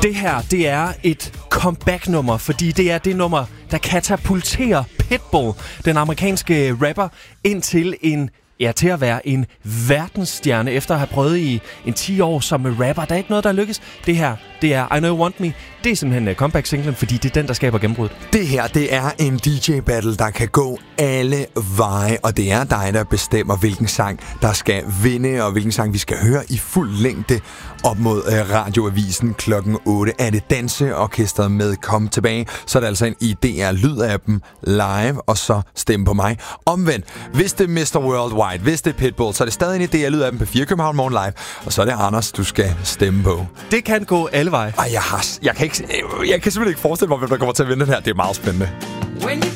Det her, det er et comeback-nummer, fordi det er det nummer, der katapulterer Pitbull, den amerikanske rapper, ind til til at være en verdensstjerne, efter at have prøvet i 10 år som rapper. Der er ikke noget, der lykkes. Det her, det er I Know You Want Me. Det er simpelthen comeback-singlen, fordi det er den, der skaber gennembrud. Det her, det er en DJ-battle, der kan gå alle veje, og det er dig, der bestemmer, hvilken sang, der skal vinde, og hvilken sang, vi skal høre i fuld længde op mod radioavisen klokken 8. Er det Danseorkestret med Kom Tilbage, så er det altså i DR Lyd-appen live, og så stemme på mig. Omvendt, hvis det er Mr. Worldwide, hvis det er Pitbull, så er det stadig i DR Lyd-appen på 4 København Morgen Live, og så er det Anders, du skal stemme på. Det kan gå alle veje. Jeg kan simpelthen ikke forestille mig, hvem der kommer til at vinde den her. Det er meget spændende.